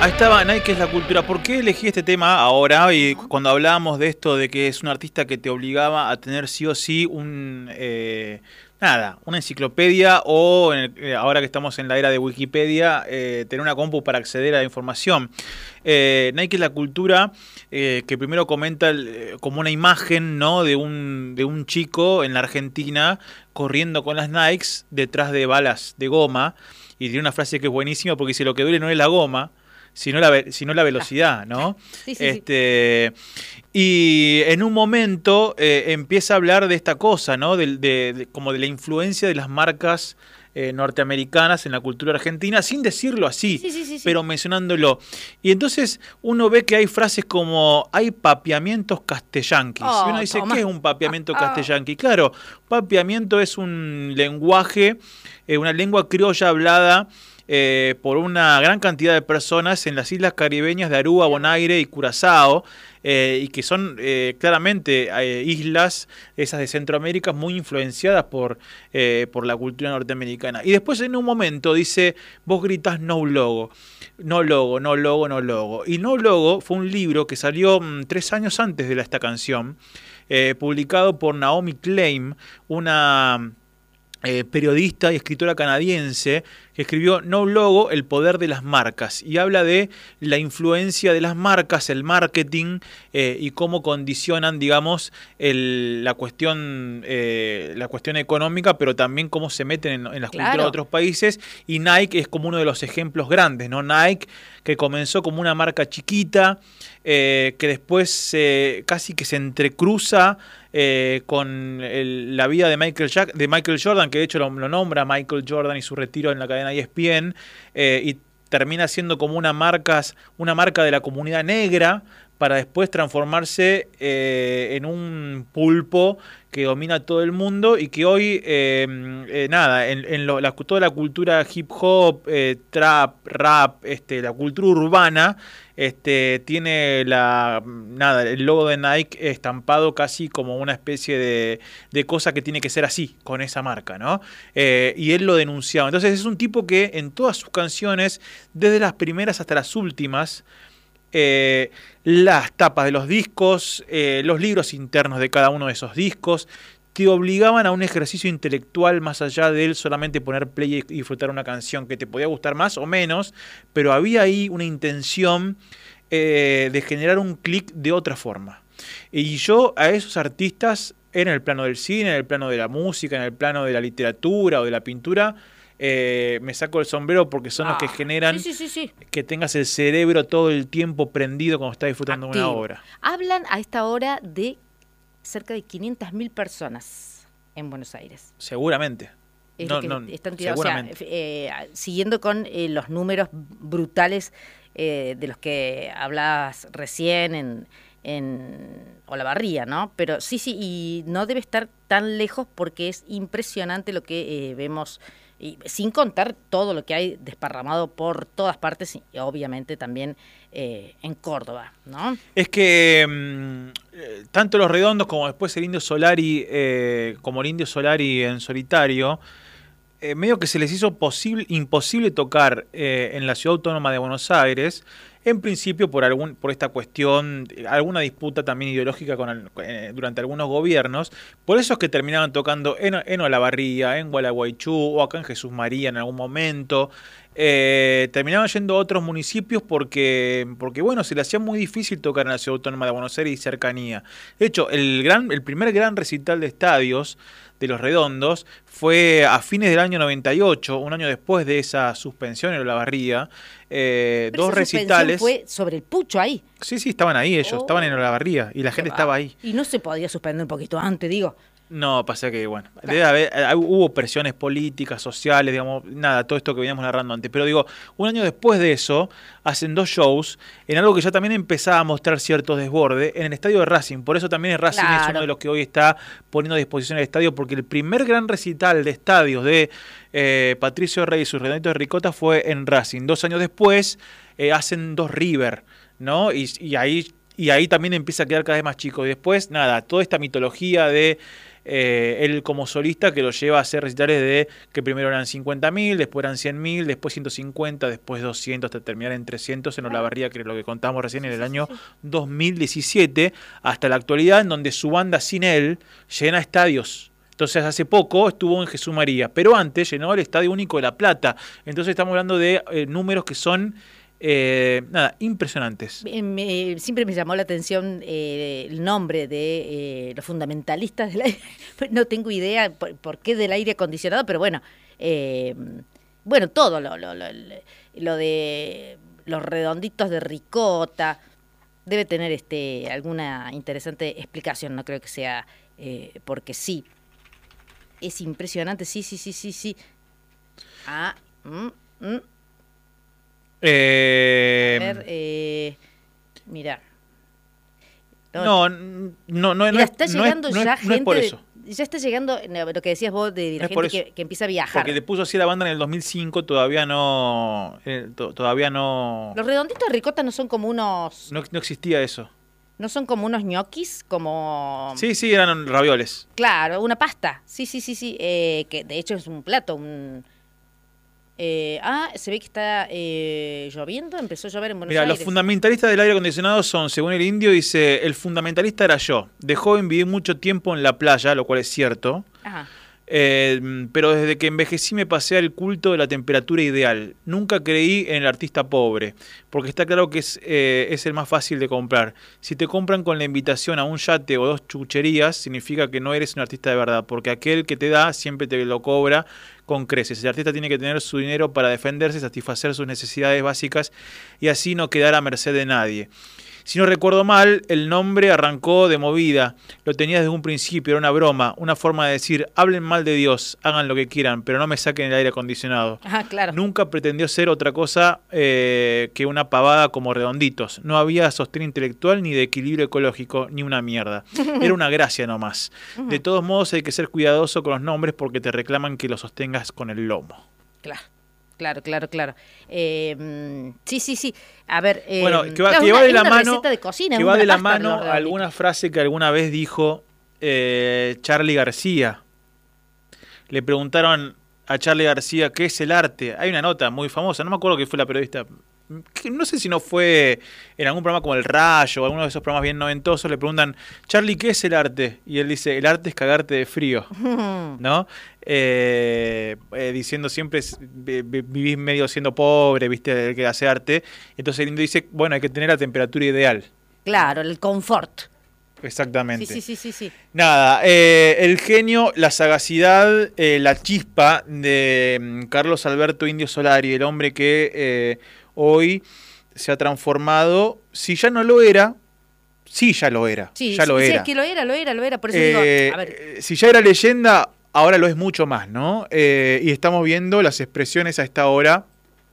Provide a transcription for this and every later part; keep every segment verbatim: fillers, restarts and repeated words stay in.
Ahí estaba Nike es la cultura. ¿Por qué elegí este tema ahora? Y cuando hablábamos de esto, de que es un artista que te obligaba a tener sí o sí un... Eh, nada, una enciclopedia o, en el, ahora que estamos en la era de Wikipedia, eh, tener una compu para acceder a la información. Eh, Nike es la cultura, eh, que primero comenta el, como una imagen, ¿no?, de un, de un chico en la Argentina corriendo con las Nikes detrás de balas de goma. Y tiene una frase que es buenísima porque dice: lo que duele no es la goma, sino la, sino la velocidad, ¿no? Sí, sí, este, sí. Y en un momento eh, empieza a hablar de esta cosa, ¿no? De, de, de, como de la influencia de las marcas eh, norteamericanas en la cultura argentina, sin decirlo así, sí, sí, sí, sí. pero mencionándolo. Y entonces uno ve que hay frases como: hay papiamientos castellanquis. Oh, y uno dice: toma. ¿qué es un papiamiento castellanqui? Claro, papiamiento es un lenguaje, eh, una lengua criolla hablada Eh, por una gran cantidad de personas en las islas caribeñas de Aruba, Bonaire y Curazao, eh, y que son eh, claramente eh, islas, esas de Centroamérica, muy influenciadas por, eh, por la cultura norteamericana. Y después en un momento dice: vos gritás no logo, no logo, no logo, no logo. Y No Logo fue un libro que salió mmm, tres años antes de la, esta canción, eh, publicado por Naomi Klein, una... Eh, periodista y escritora canadiense, que escribió No Logo, el poder de las marcas, y habla de la influencia de las marcas, el marketing, eh, y cómo condicionan, digamos, el, la cuestión eh, la cuestión económica, pero también cómo se meten en, en las Claro. culturas de otros países. Y Nike es como uno de los ejemplos grandes, ¿no? Nike, que comenzó como una marca chiquita, eh, que después eh, casi que se entrecruza Eh, con el, la vida de Michael, Jack, de Michael Jordan, que de hecho lo, lo nombra Michael Jordan y su retiro en la cadena E S P N, eh, y termina siendo como una, marcas, una marca de la comunidad negra, para después transformarse eh, en un pulpo que domina todo el mundo, y que hoy, eh, eh, nada, en, en lo, la, toda la cultura hip hop, eh, trap, rap, este, la cultura urbana, este, tiene la, nada, el logo de Nike estampado casi como una especie de, de cosa que tiene que ser así, con esa marca, ¿no? Eh, y él lo denunciaba. Entonces es un tipo que en todas sus canciones, desde las primeras hasta las últimas, Eh, las tapas de los discos, eh, los libros internos de cada uno de esos discos, te obligaban a un ejercicio intelectual más allá de él solamente poner play y disfrutar una canción que te podía gustar más o menos, pero había ahí una intención eh, de generar un clic de otra forma. Y yo a esos artistas, en el plano del cine, en el plano de la música, en el plano de la literatura o de la pintura, Eh, me saco el sombrero, porque son ah, los que generan sí, sí, sí, sí. que tengas el cerebro todo el tiempo prendido cuando estás disfrutando de una obra. Hablan a esta hora de cerca de quinientas mil personas en Buenos Aires. Seguramente. Es no, lo que no, están tirados, seguramente. O sea, eh, siguiendo con eh, los números brutales eh, de los que hablabas recién en, en Olavarría, ¿no? Pero sí, sí, y no debe estar tan lejos, porque es impresionante lo que eh, vemos. Y sin contar todo lo que hay desparramado por todas partes, y obviamente también eh, en Córdoba, ¿no? Es que mmm, tanto Los Redondos como después el Indio Solari, eh, como el Indio Solari en solitario, eh, medio que se les hizo posible, imposible tocar eh, en la Ciudad Autónoma de Buenos Aires, en principio por algún por esta cuestión, alguna disputa también ideológica con el, eh, durante algunos gobiernos. Por eso es que terminaban tocando en, en Olavarría, en Gualeguaychú o acá en Jesús María en algún momento. Eh, terminaban yendo a otros municipios porque, porque bueno, se le hacía muy difícil tocar en la Ciudad Autónoma de Buenos Aires y cercanía. De hecho, el, gran, el primer gran recital de estadios de Los Redondos fue a fines del año noventa y ocho, un año después de esa suspensión en Olavarría. Eh, Pero dos esa recitales. Fue sobre el pucho ahí. Sí, sí, estaban ahí ellos, oh, estaban en Olavarría y la gente va. estaba ahí. Y no se podía suspender un poquito antes, digo. No, pasa que, bueno, debe haber, hubo presiones políticas, sociales, digamos, nada, todo esto que veníamos narrando antes. Pero digo, un año después de eso, hacen dos shows en algo que ya también empezaba a mostrar ciertos desbordes, en el estadio de Racing. Por eso también el Racing claro. es uno de los que hoy está poniendo a disposición el estadio, porque el primer gran recital de estadios de eh, Patricio Rey y sus Redonditos de Ricota fue en Racing. Dos años después eh, hacen dos River, ¿no? Y, y ahí... Y ahí también empieza a quedar cada vez más chico. Y después, nada, toda esta mitología de eh, él como solista que lo lleva a hacer recitales de que primero eran cincuenta mil, después eran cien mil, después ciento cincuenta, después doscientos, hasta terminar en trescientos en Olavarría, que es lo que contamos recién, en el año dos mil diecisiete, hasta la actualidad, en donde su banda sin él llena estadios. Entonces hace poco estuvo en Jesús María, pero antes llenó el Estadio Único de La Plata. Entonces estamos hablando de eh, números que son eh, nada, impresionantes. Me, siempre me llamó la atención eh, el nombre de eh, los fundamentalistas del aire. No tengo idea por, por qué del aire acondicionado, pero bueno, eh, bueno, todo lo, lo, lo, lo de los redonditos de ricota debe tener este alguna interesante explicación. No creo que sea eh, porque sí. Es impresionante, sí, sí, sí, sí, sí. Ah, mm, mm. Eh, A ver, eh, mira. No, no, no, no, mira, es, está llegando no, es, ya no, es, gente no es por eso. De, ya está llegando no, lo que decías vos de, de la no gente que, que empieza a viajar. Porque le puso así a la banda en el dos mil cinco, todavía no, eh, to, todavía no. Los redonditos de ricota no son como unos. No, no existía eso. ¿No son como unos ñoquis? Como... Sí, sí, eran ravioles. Claro, una pasta. Sí, sí, sí, sí. Eh, que de hecho es un plato. Un... Eh, ah, se ve que está eh, lloviendo. Empezó a llover en Buenos Mira, Aires. los fundamentalistas del aire acondicionado son, según el indio, dice, el fundamentalista era yo. De joven viví mucho tiempo en la playa, lo cual es cierto. Ajá. Eh, pero desde que envejecí me pasé al culto de la temperatura ideal. Nunca creí en el artista pobre, porque está claro que es, eh, es el más fácil de comprar. Si te compran con la invitación a un yate o dos chucherías, significa que no eres un artista de verdad, porque aquel que te da siempre te lo cobra con creces. El artista tiene que tener su dinero para defenderse, satisfacer sus necesidades básicas y así no quedar a merced de nadie. Si no recuerdo mal, el nombre arrancó de movida, lo tenía desde un principio, era una broma, una forma de decir, hablen mal de Dios, hagan lo que quieran, pero no me saquen el aire acondicionado. Ah, claro. Nunca pretendió ser otra cosa eh, que una pavada como Redonditos. No había sostén intelectual, ni de equilibrio ecológico, ni una mierda. Era una gracia nomás. De todos modos hay que ser cuidadoso con los nombres porque te reclaman que los sostengas con el lomo. Claro. Claro, claro, claro. Eh, sí, sí, sí. A ver, eh, bueno, que va, claro, que una, va de la una mano, receta de cocina, que una va de la pasta de mano los alguna frase que alguna vez dijo eh, Charly García. Le preguntaron a Charly García qué es el arte. Hay una nota muy famosa, no me acuerdo quién fue la periodista. Que no sé si no fue en algún programa como El Rayo o alguno de esos programas bien noventosos. Le preguntan, Charly, ¿qué es el arte? Y él dice, el arte es cagarte de frío, ¿no? Eh, eh, diciendo siempre vivís medio siendo pobre, viste, el que hace arte. Entonces el indio dice, bueno, hay que tener la temperatura ideal. Claro, el confort. Exactamente. Sí, sí, sí, sí, sí. Nada, eh, el genio, la sagacidad, eh, la chispa de um, Carlos Alberto Indio Solari, el hombre que eh, hoy se ha transformado, si ya no lo era, sí ya lo era, sí, ya sí, lo sí, era. es que lo era, lo era, lo era, por eso eh, digo, a ver. Si ya era leyenda, ahora lo es mucho más, ¿no? Eh, y estamos viendo las expresiones a esta hora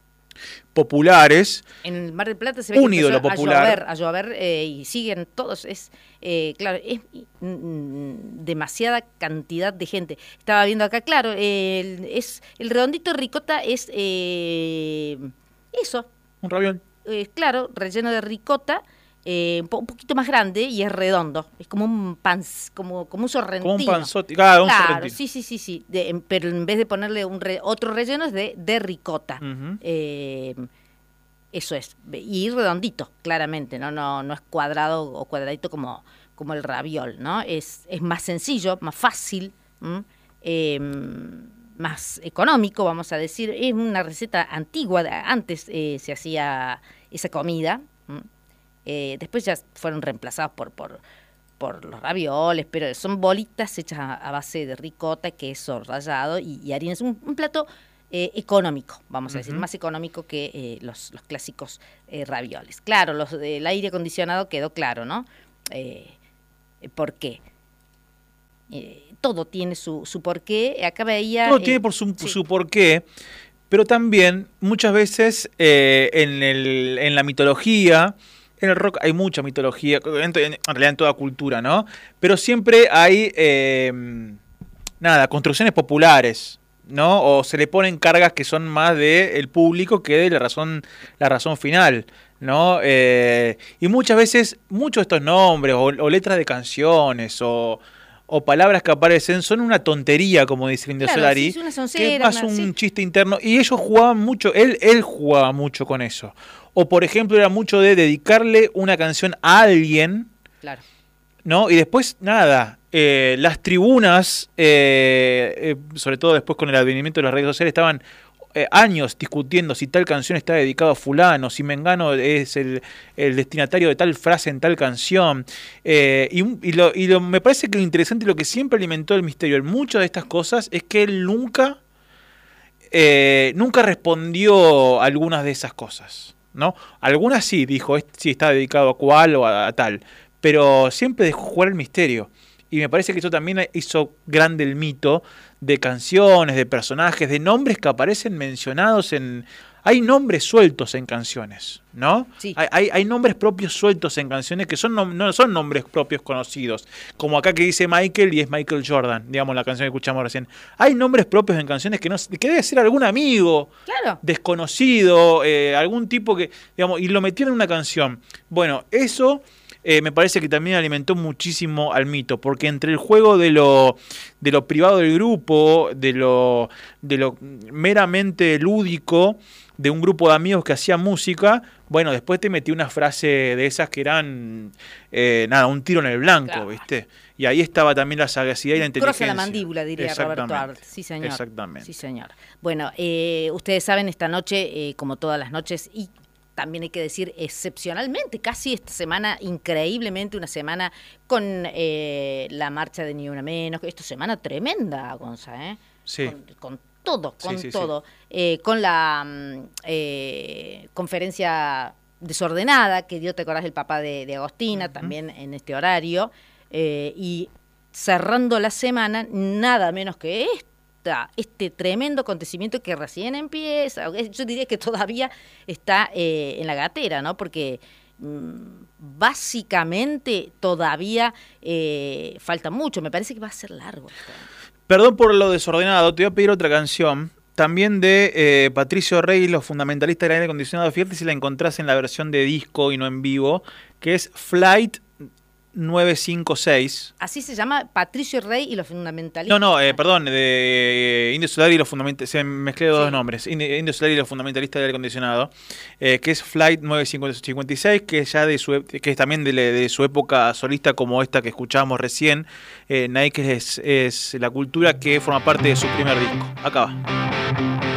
populares. En el Mar del Plata se ve un que ídolo empezó popular. a llover, a llover eh, y siguen todos. Es eh, claro, es mm, demasiada cantidad de gente. Estaba viendo acá, claro, eh, el, es el redondito de ricota es eh, eso. Un raviol. Eh, claro, relleno de ricota. Eh, un, po un poquito más grande y es redondo. Es como un pan, como, como un sorrentino. Como un panzotti. Claro, un claro, sorrentino. sí, sí, sí, sí. De, en, pero en vez de ponerle un re, otro relleno es de, de ricota. Uh-huh. eh, eso es. Y redondito, claramente, ¿no? No, no es cuadrado o cuadradito como, como el raviol, ¿no? Es, es más sencillo, más fácil, eh, más económico, vamos a decir. Es una receta antigua. Antes eh, se hacía esa comida. ¿m? Eh, después ya fueron reemplazados por, por, por los ravioles, pero son bolitas hechas a, a base de ricota, queso rallado y, y harina. Es un, un plato eh, económico, vamos a uh-huh. decir, más económico que eh, los, los clásicos eh, ravioles. Claro, los del aire acondicionado quedó claro, ¿no? Eh, ¿Por qué? Eh, todo tiene su, su porqué. Acá veía... Todo eh, tiene por su, sí. su porqué, pero también muchas veces eh, en, el, en la mitología... En el rock hay mucha mitología, en, en realidad en toda cultura, ¿no? Pero siempre hay, eh, nada, construcciones populares, ¿no? O se le ponen cargas que son más del público que de la razón, la razón final, ¿no? Eh, y muchas veces, muchos de estos nombres, o, o letras de canciones, o, o palabras que aparecen son una tontería, como dice el Indio Claro, Solari, sí, es una soncera, que es más una- un sí. chiste interno, y ellos jugaban mucho, él, él jugaba mucho con eso. O por ejemplo era mucho de dedicarle una canción a alguien, Claro. ¿no? Y después, nada, eh, las tribunas, eh, eh, sobre todo después con el advenimiento de las redes sociales, estaban eh, años discutiendo si tal canción está dedicada a fulano, si Mengano es el, el destinatario de tal frase en tal canción. Eh, y y, lo, y lo, me parece que lo interesante, lo que siempre alimentó el misterio en muchas de estas cosas, es que él nunca, eh, nunca respondió a algunas de esas cosas, ¿no? Algunas sí, dijo, si está dedicado a cuál o a, a tal, pero siempre dejó jugar el misterio. Y me parece que eso también hizo grande el mito de canciones, de personajes, de nombres que aparecen mencionados en... Hay nombres sueltos en canciones, ¿no? Sí. Hay, hay, hay nombres propios sueltos en canciones que son no, no son nombres propios conocidos. Como acá que dice Michael y es Michael Jordan, digamos, la canción que escuchamos recién. Hay nombres propios en canciones que, no, que debe ser algún amigo, Claro. desconocido, eh, algún tipo que, digamos, y lo metieron en una canción. Bueno, eso... Eh, me parece que también alimentó muchísimo al mito, porque entre el juego de lo, de lo privado del grupo, de lo, de lo meramente lúdico, de un grupo de amigos que hacía música, bueno, después te metí una frase de esas que eran, eh, nada, un tiro en el blanco, Claro. ¿viste? Y ahí estaba también la sagacidad y la inteligencia. Croce la mandíbula, diría Roberto Art. Sí, señor. Exactamente. Sí, señor. Bueno, eh, ustedes saben, esta noche, eh, como todas las noches, y también hay que decir excepcionalmente, casi esta semana, increíblemente, una semana con eh, la marcha de Ni Una Menos, esta semana tremenda, Gonza, ¿eh? Sí. Con, con todo, con Sí, sí, todo. Sí. Eh, con la mm, eh, conferencia desordenada que dio, te acordás, el papá de, de Agostina, uh-huh. también en este horario, eh, y cerrando la semana, nada menos que esto. Este tremendo acontecimiento que recién empieza, yo diría que todavía está eh, en la gatera, ¿no? Porque mmm, básicamente todavía eh, falta mucho, me parece que va a ser largo. Perdón por lo desordenado, te voy a pedir otra canción, también de eh, Patricio Rey, Los Fundamentalistas del Aire Acondicionado. Fíjate si la encontrás en la versión de disco y no en vivo, que es Flight nueve cinco seis. Así se llama, Patricio Rey y los Fundamentalistas. No, no, eh, perdón, de eh, Indio Solari y los Fundamentalistas, se mezclé dos sí. nombres, Indio Solari y los Fundamentalistas del Aire Acondicionado, eh, que es Flight nueve cinco seis, que es ya de su, que es también de, de su época solista, como esta que escuchábamos recién. eh, Nike es, es la cultura, que forma parte de su primer disco. Acá va.